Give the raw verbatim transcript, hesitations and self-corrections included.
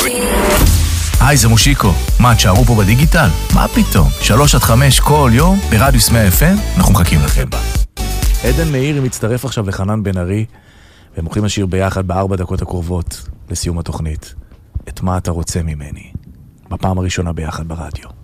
היי, זה מושיקו. מה, תשארו פה בדיגיטל? מה פתאום? שלוש עד חמש כל יום ברדיוס מאה אף אם, אנחנו מחכים לכם. עדן מאיר מצטרף עכשיו לחנן בן ארי, והם הולכים לשיר ביחד בארבע דקות הקרובות לסיום התוכנית. את מה אתה רוצה ממני? בפעם הראשונה ביחד ברדיו.